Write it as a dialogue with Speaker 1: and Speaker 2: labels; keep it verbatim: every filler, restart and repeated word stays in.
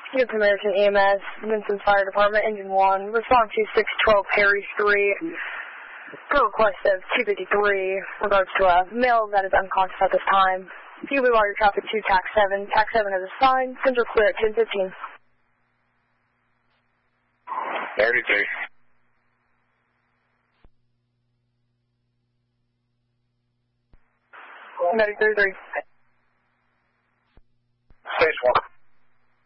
Speaker 1: Good American E M S, Vincent Fire Department, Engine one. Respond to six twelve Harry Street. Per request of two fifty-three, regards to a male that is unconscious at this time. You will be wire traffic to T A C seven. T A C seven is assigned. Central clear at ten fifteen.
Speaker 2: thirty-three.
Speaker 1: Medic thirty-three.